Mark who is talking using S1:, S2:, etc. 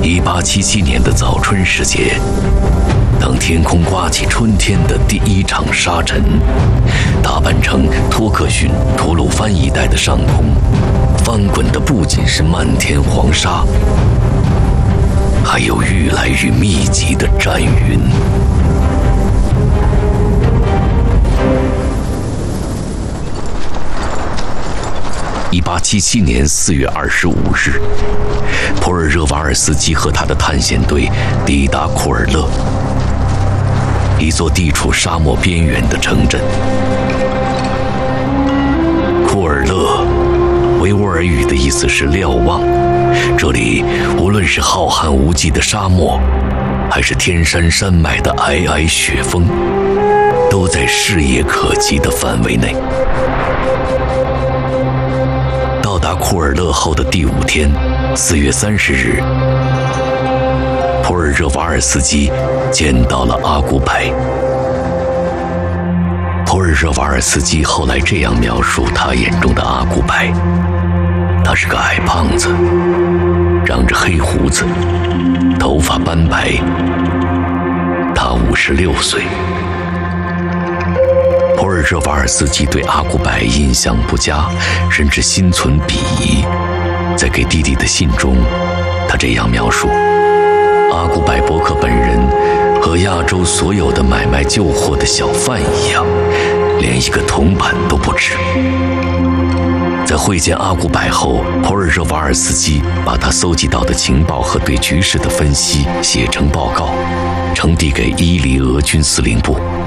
S1: 1877年的早春时节，当天空刮起春天的第一场沙尘，大半城托克逊、吐鲁番一带的上空，翻滚的不仅是漫天黄沙，还有愈来愈密集的战云。1877年4月25日，普尔热瓦尔斯基和他的探险队抵达库尔勒，一座地处沙漠边缘的城镇。库尔勒，维吾尔语的意思是瞭望，这里无论是浩瀚无际的沙漠，还是天山山脉的皑皑雪峰，都在视野可及的范围内。到达库尔勒后的第5天，4月30日，普尔热瓦尔斯基见到了阿古柏。普尔热瓦尔斯基后来这样描述他眼中的阿古柏：他是个矮胖子，长着黑胡子，头发斑白，他56岁。普尔热瓦尔斯基对阿古柏印象不佳，甚至心存鄙夷。在给弟弟的信中，他这样描述：阿古柏伯克本人和亚洲所有的买卖旧货的小贩一样，连一个铜板都不值。在会见阿古柏后，普尔热瓦尔斯基把他搜集到的情报和对局势的分析写成报告，呈递给伊犁俄军司令部。